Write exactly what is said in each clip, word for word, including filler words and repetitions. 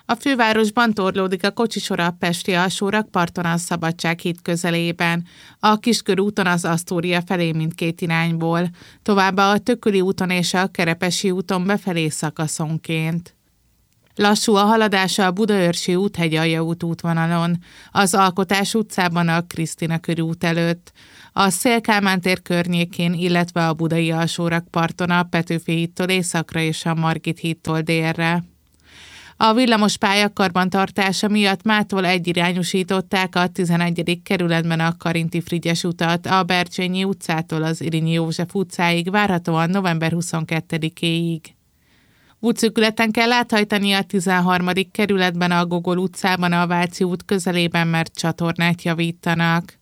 A fővárosban torlódik a kocsisor a pesti alsórakparton a Szabadsághíd közelében, a Kiskörúton az Asztória felé mindkét irányból, továbbá a Tököli úton és a Kerepesi úton befelé szakaszonként. Lassú a haladása a Budaörsi út Hegyalja út útvonalon, az Alkotás utcában a Krisztina körút előtt, a Széll-Kálmán tér környékén, illetve a Budai alsórakparton a Petőfi hídtól északra és a Margit hídtól délre. A villamospálya karbantartása miatt mától egyirányosították a tizenegyedik kerületben a Karinti Frigyes utat, a Bercsényi utcától az Irinyi József utcáig, várhatóan november huszonkettedikéig. Útszűkületen kell áthajtani a tizenharmadik kerületben a Gogol utcában a Váci út közelében, mert csatornát javítanak.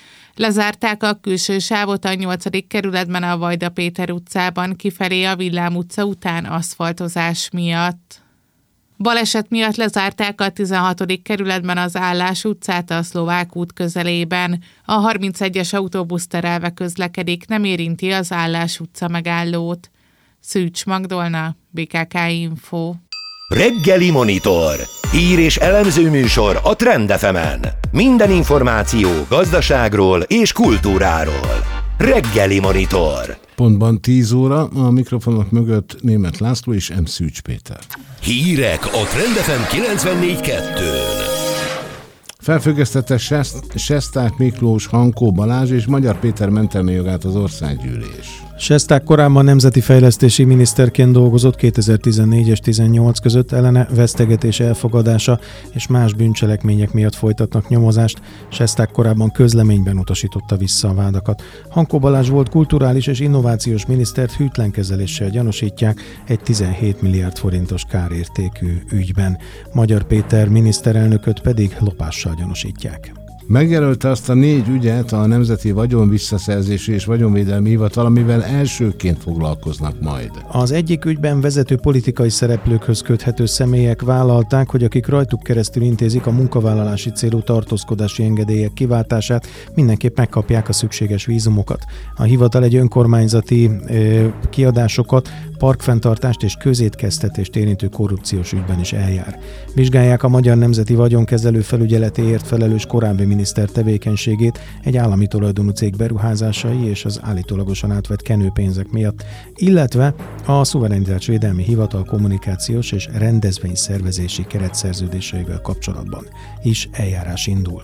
Lezárták a külső sávot a nyolcadik kerületben a Vajda Péter utcában, kifelé a Villám utca után aszfaltozás miatt. Baleset miatt lezárták a tizenhatodik kerületben az Állás utcát a Szlovák út közelében. A harmincegyes autóbusz terelve közlekedik, nem érinti az Állás utca megállót. Szűcs Magdolna, bé ká ká Info. Reggeli Monitor. Hír és elemző műsor a Trend ef emen. Minden információ gazdaságról és kultúráról. Reggeli Monitor. Pontban tíz óra, a mikrofonok mögött Németh László és M. Szűcs Péter. Hírek a Trend ef em kilencvennégy kettőn. Felfüggesztette Sesták Miklós, Hankó Balázs és Magyar Péter mentelmi jogát az országgyűlés. Sesták korábban nemzeti fejlesztési miniszterként dolgozott kétezer-tizennégy és tizennyolc között, ellene vesztegetés elfogadása és más bűncselekmények miatt folytatnak nyomozást. Sesták korábban közleményben utasította vissza a vádakat. Hankó Balázs volt kulturális és innovációs minisztert hűtlen kezeléssel gyanúsítják egy tizenhét milliárd forintos kárértékű ügyben. Magyar Péter miniszterelnököt pedig lopással gyanúsítják. Megjelölte azt a négy ügyet a Nemzeti Vagyonvisszaszerzési és Vagyonvédelmi Hivatal, amivel elsőként foglalkoznak majd. Az egyik ügyben vezető politikai szereplőkhöz köthető személyek vállalták, hogy akik rajtuk keresztül intézik a munkavállalási célú tartózkodási engedélyek kiváltását, mindenképp megkapják a szükséges vízumokat. A hivatal egy önkormányzati ö, kiadásokat, parkfenntartást és közétkeztetést érintő korrupciós ügyben is eljár. Vizsgálják a Magyar Nemzeti Vagyonkezelő Felügyeletéért felelős korábbi miniszter tevékenységét egy állami tulajdonú cég beruházásai és az állítólagosan átvett kenőpénzek miatt, illetve a Szuverenitásvédelmi Hivatal kommunikációs és rendezvényszervezési keretszerződéseivel kapcsolatban is eljárás indul.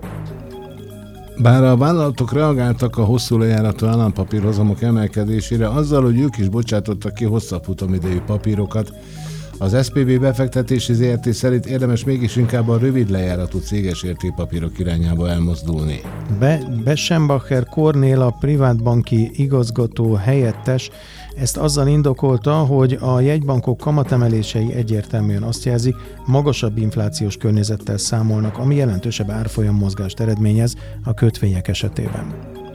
Bár a vállalatok reagáltak a hosszú lejáratú állampapírhozamok emelkedésére azzal, hogy ők is bocsátottak ki hosszabb futamidejű papírokat, az es pé bé befektetési zé er té szerint érdemes mégis inkább a rövid lejáratú céges értékpapírok irányába elmozdulni. Be, Beschenbacher Kornél, a privátbanki igazgató helyettes ezt azzal indokolta, hogy a jegybankok kamatemelései egyértelműen azt jelzik, magasabb inflációs környezettel számolnak, ami jelentősebb árfolyammozgást eredményez a kötvények esetében.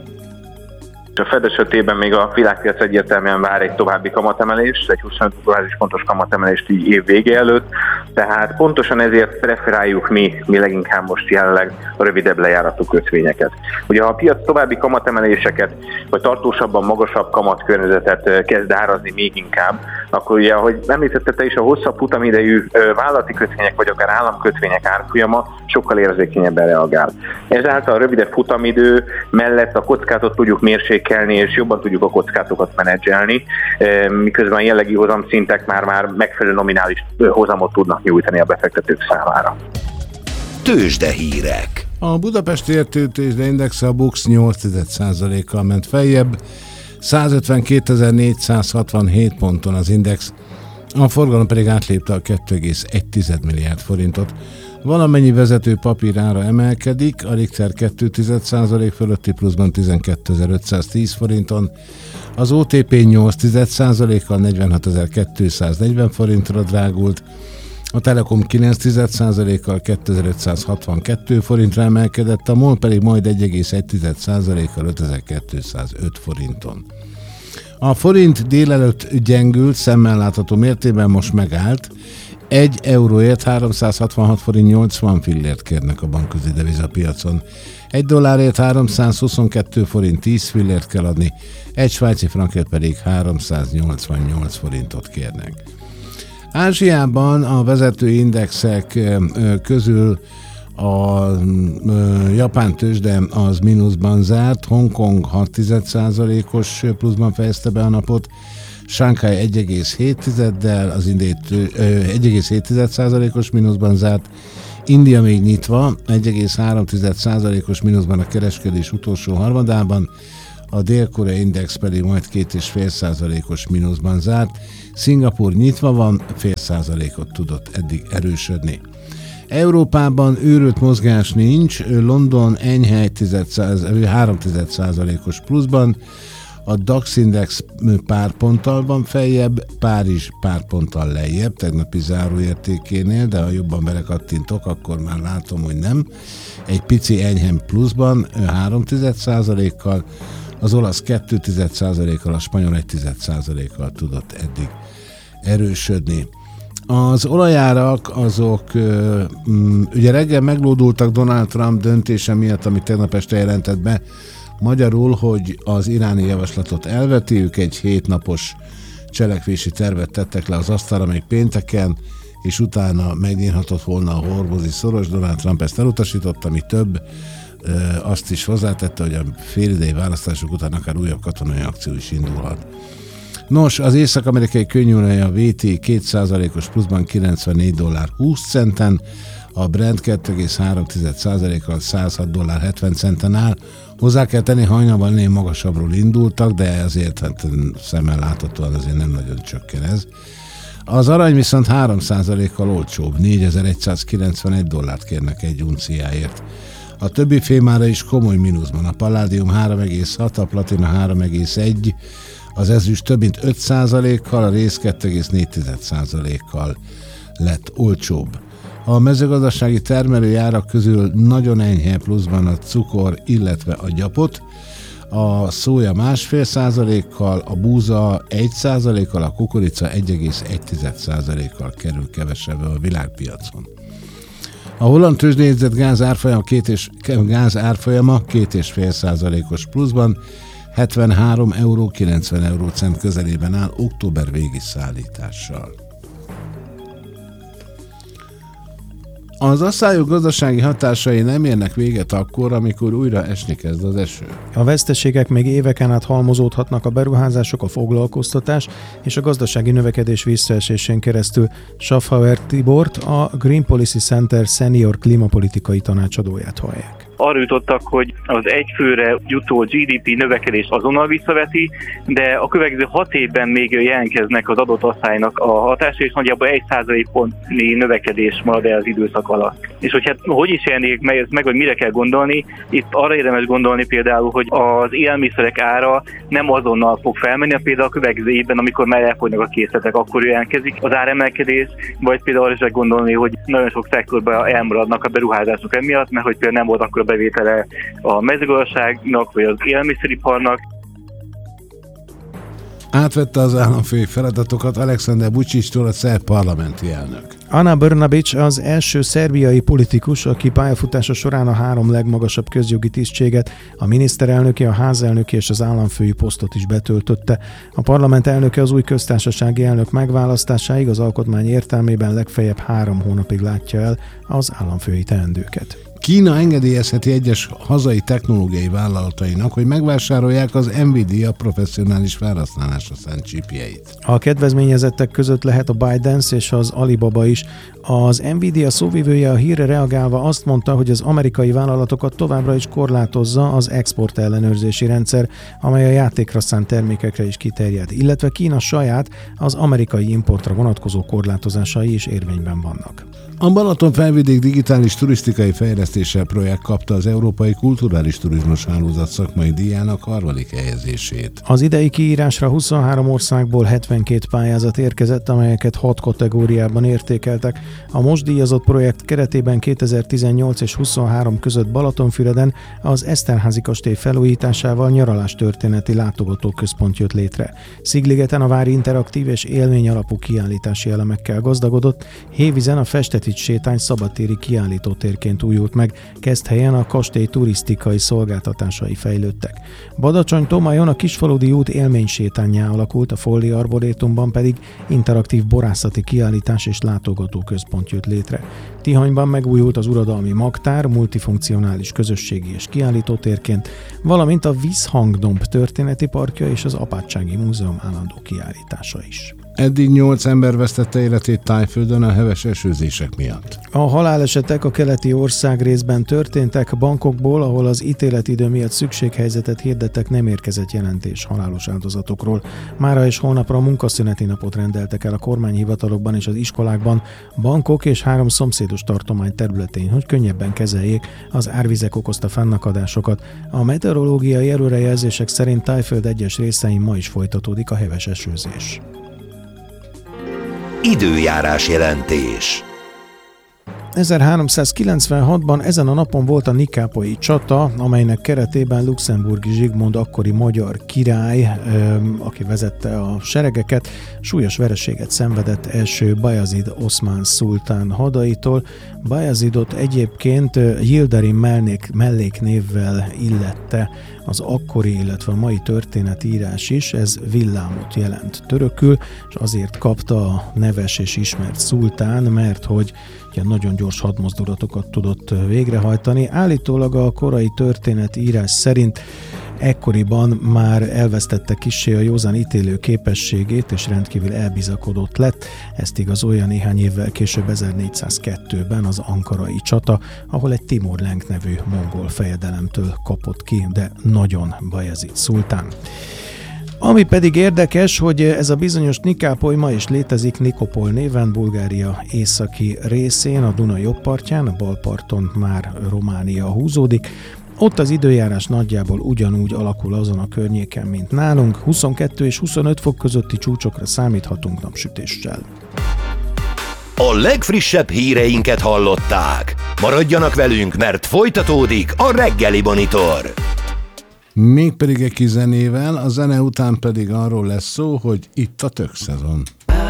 A Fed esetében még a világpiac egyértelműen vár egy további kamatemelést, egy huszonöt bázispontos kamatemelést így év vége előtt, tehát pontosan ezért preferáljuk mi, mi leginkább most jelenleg a rövidebb lejáratú kötvényeket. Ugye ha a piac további kamatemeléseket, vagy tartósabban magasabb kamatkörnyezetet kezd árazni még inkább, akkor ugye, ahogy említette te is, a hosszabb futamidejű vállalati kötvények, vagy akár államkötvények árfolyama sokkal érzékenyebben reagál. Ezáltal a rövidebb futamidő mellett a kockázatot tudjuk mérsékelni, és jobban tudjuk a kockátokat menedzselni, miközben a jellegi hozamszintek már-már megfelelő nominális hozamot tudnak nyújtani a befektetők számára. Tőzsdehírek. A budapesti értéktőzsdeindex a BUX nyolc százalékkal ment feljebb, százötvenkétezer-négyszázhatvanhét ponton az index, a forgalom pedig átlépte a két egész egy milliárd forintot. Valamennyi vezető papír ára emelkedik, a Richter két százalék fölötti pluszban tizenkétezer-ötszáztíz forinton, az o té pé nyolc százalékkal negyvenhatezer-kétszáznegyven forintra drágult, a Telekom kilenc százalékkal kétezer-ötszázhatvankettő forintra emelkedett, a MOL pedig majd egy egész egy százalékkal ötezer-kétszázöt forinton. A forint délelőtt gyengült, szemmel látható mértében most megállt, egy euróért háromszázhatvanhat forint nyolcvan fillért kérnek a bankközi devizapiacon. Egy dollárért háromszázhuszonkettő forint tíz fillért kell adni, egy svájci frankért pedig háromszáznyolcvannyolc forintot kérnek. Ázsiában a vezető indexek közül a japán tőzsde az mínuszban zárt, Hongkong hat egész egy százalékos pluszban fejezte be a napot, Shanghai egy egész hét-del, az indiai egy egész hét százalékos mínuszban zárt, India még nyitva, egy egész három százalékos mínuszban a kereskedés utolsó harmadában, a Dél-Korea index pedig majd két egész öt százalékos mínuszban zárt, Szingapúr nyitva van, fél százalékot tudott eddig erősödni. Európában őrült mozgás nincs, London enyhe három egész egy százalékos pluszban, a DAX index pár ponttal van feljebb, Párizs pár ponttal lejjebb, tegnapi záróértékénél, de ha jobban belekattintok, akkor már látom, hogy nem. Egy pici enyhem pluszban, három egész egy százalékkal, az olasz két egész egy százalékkal, a spanyol egy egész egy százalékkal tudott eddig erősödni. Az olajárak azok ugye reggel meglódultak Donald Trump döntése miatt, amit tegnap este jelentett be, magyarul, hogy az iráni javaslatot elveti, ők egy hétnapos cselekvési tervet tettek le az asztalra még pénteken, és utána megnyílhatott volna a hormuzi szoros. Donald Trump ezt elutasította, ami több, azt is hozzátette, hogy a félidei választások után akár újabb katonai akció is indulhat. Nos, az észak-amerikai könnyűolaj a vé té két százalékos pluszban kilencvennégy dollár húsz centen, a Brent két egész három százalékkal száz hat dollár hetven centen áll. Hozzá kell tenni, hajnalban ennél magasabbról indultak, de azért hát szemmel láthatóan azért nem nagyon csökken ez. Az arany viszont három százalékkal olcsóbb, négyezer-százkilencvenegy dollárt kérnek egy unciáért. A többi fémára is komoly mínuszban, a palládium három egész hat, a platina három egész egy, az ezüst több mint öt százalékkal, a rész két egész négy százalékkal lett olcsóbb. A mezőgazdasági termelői árak közül nagyon enyhe pluszban a cukor, illetve a gyapot, a szója másfél százalékkal, a búza egy százalékkal, a kukorica egy egész egy százalékkal kerül kevesebbre a világpiacon. A holland tőzsdejegyzett gáz árfolyama két és, gáz árfolyama két egész öt százalékos pluszban, hetvenhárom euró kilencven eurócent közelében áll október végi szállítással. Az asszályok gazdasági hatásai nem érnek véget akkor, amikor újra esni kezd az eső. A veszteségek még éveken át halmozódhatnak a beruházások, a foglalkoztatás és a gazdasági növekedés visszaesésén keresztül. Schaffhauer Tibort, a Green Policy Center senior klímapolitikai tanácsadóját hallják. Arra jutottak, hogy az egyfőre jutó gé dé pé növekedést azonnal visszaveti, de a következő hat évben még jelentkeznek az adott asszálynak a hatása, és nagyjából egy százalékpontnyi növekedés marad el az időszak alatt. És hogy hát hogy is jelenik meg, meg, hogy mire kell gondolni, itt arra érdemes gondolni például, hogy az élelmiszerek ára nem azonnal fog felmenni, például a következő évben, amikor már elfogynak a készletek, akkor jelentkezik az áremelkedés, vagy például arra is gondolni, hogy nagyon sok szektorban elmaradnak a beruházások emiatt, mert hogy például nem volt akkor a bevétele a mezőgazdaságnak, vagy az élelmiszeriparnak. Átvette az államfői feladatokat Alexander Vučićtól a szerb parlamenti elnök. Ana Brnabić az első szerbiai politikus, aki pályafutása során a három legmagasabb közjogi tisztséget, a miniszterelnöki, a házelnöki és az államfői posztot is betöltötte. A parlament elnöke az új köztársasági elnök megválasztásáig az alkotmány értelmében legfeljebb három hónapig látja el az államfői teendőket. Kína engedélyezheti egyes hazai technológiai vállalatainak, hogy megvásárolják az Nvidia professzionális felhasználásra szánt chipjeit. A kedvezményezettek között lehet a ByteDance és az Alibaba is. Az Nvidia szóvivője a hírre reagálva azt mondta, hogy az amerikai vállalatokat továbbra is korlátozza az export ellenőrzési rendszer, amely a játékra szánt termékekre is kiterjed, illetve Kína saját, az amerikai importra vonatkozó korlátozásai is érvényben vannak. A Balaton-felvidék digitális turisztikai fejlesztése projekt kapta az Európai Kulturális Turizmus Hálózat szakmai díjának harmadik helyezését. Az idei kiírásra huszonhárom országból hetvenkét pályázat érkezett, amelyeket hat kategóriában értékeltek. A most díjazott projekt keretében kétezer-tizennyolc és huszonhárom között Balatonfüreden az Eszterházy kastély felújításával nyaralástörténeti látogatóközpont jött létre. Szigligeten a vár interaktív és élmény alapú kiállítási elemekkel gazdagodott, Hévízen a festeti Bajazid sétány szabadtéri kiállítótérként újult meg, Keszthelyen a kastély turisztikai szolgáltatásai fejlődtek. Badacsony-Tomajon a Kisfaludy út élménysétánnyá alakult, a Folli Arborétumban pedig interaktív borászati kiállítás és látogatóközpont jött létre. Tihanyban megújult az uradalmi magtár, multifunkcionális közösségi és kiállítótérként, valamint a Vízhangdomb történeti parkja és az Apátsági Múzeum állandó kiállítása is. Eddig nyolc ember vesztette életét Thaiföldön a heves esőzések miatt. A halálesetek a keleti országrészben történtek, Bangkokból, ahol az ítéletidő miatt szükséghelyzetet hirdettek, nem érkezett jelentés halálos áldozatokról. Mára és holnapra munkaszüneti napot rendeltek el a kormányhivatalokban és az iskolákban, Bangkok és három szomszédos tartomány területén, hogy könnyebben kezeljék az árvizek okozta fennakadásokat. A meteorológiai előrejelzések szerint Thaiföld egyes részein ma is folytatódik a heves esőzés. Időjárás jelentés. ezerháromszázkilencvenhatban ezen a napon volt a nikápolyi csata, amelynek keretében Luxemburgi Zsigmond akkori magyar király, aki vezette a seregeket, súlyos vereséget szenvedett első Bajazid oszmán szultán hadaitól. Bajazidot egyébként Yildirim melléknévvel illette az akkori, illetve a mai történetírás is, ez villámot jelent törökül, és azért kapta a neves és ismert szultán, mert hogy ugye nagyon gyors hadmozdulatokat tudott végrehajtani. Állítólag a korai történetírás szerint ekkoriban már elvesztette kissé a józan ítélő képességét, és rendkívül elbizakodott lett. Ezt igazolja néhány évvel később ezernégyszázkettőben az ankarai csata, ahol egy Timur Lenk nevű mongol fejedelemtől kapott ki, de nagyon Bajazid szultán. Ami pedig érdekes, hogy ez a bizonyos Nikápoly ma is létezik Nikopol néven, Bulgária északi részén, a Duna jobb partján, a bal parton már Románia húzódik. Ott az időjárás nagyjából ugyanúgy alakul azon a környéken, mint nálunk, huszonkettő és huszonöt fok közötti csúcsokra számíthatunk napsütéssel. A legfrissebb híreinket hallották. Maradjanak velünk, mert folytatódik a Reggeli Monitor. Mégpedig egy kis zenével, a zene után pedig arról lesz szó, hogy itt a tök szezon.